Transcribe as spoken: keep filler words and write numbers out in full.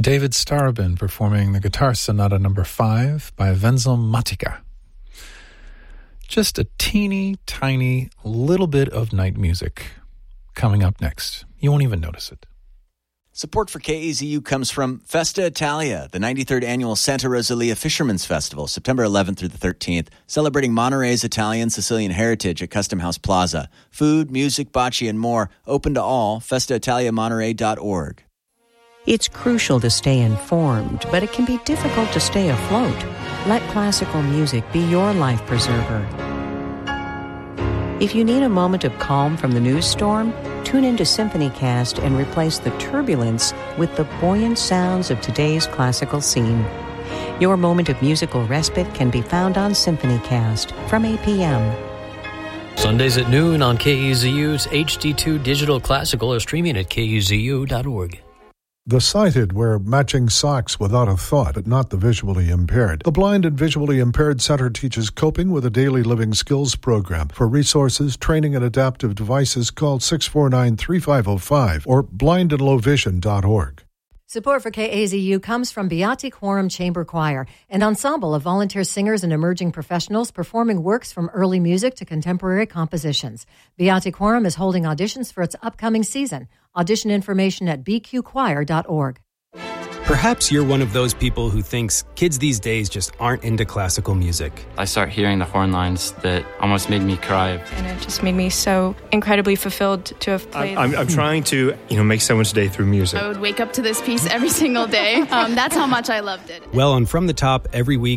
David Starobin performing the Guitar Sonata number five by Wenzel Matica. Just a teeny tiny little bit of night music coming up next. You won't even notice it. Support for K A Z U comes from Festa Italia, the ninety-third annual Santa Rosalia Fishermen's Festival, September eleventh through the thirteenth, celebrating Monterey's Italian Sicilian heritage at Custom House Plaza. Food, music, bocce, and more, open to all, festa italia monterey dot org. It's crucial to stay informed, but it can be difficult to stay afloat. Let classical music be your life preserver. If you need a moment of calm from the news storm, tune into SymphonyCast and replace the turbulence with the buoyant sounds of today's classical scene. Your moment of musical respite can be found on SymphonyCast from eight p.m. Sundays at noon on K E Z U's H D two Digital Classical or streaming at K E Z U dot org. The sighted wear matching socks without a thought, but not the visually impaired. The Blind and Visually Impaired Center teaches coping with a daily living skills program. For resources, training, and adaptive devices, call six four nine, three five zero five or blind and low vision dot org. Support for K A Z U comes from Beati Quorum Chamber Choir, an ensemble of volunteer singers and emerging professionals performing works from early music to contemporary compositions. Beati Quorum is holding auditions for its upcoming season. Audition information at b q choir dot org. Perhaps you're one of those people who thinks kids these days just aren't into classical music. I started hearing the horn lines that almost made me cry. And it just made me so incredibly fulfilled to have played. I'm, I'm trying to, you know, make someone's day through music. I would wake up to this piece every single day. Um, that's how much I loved it. Well, on From the Top every week,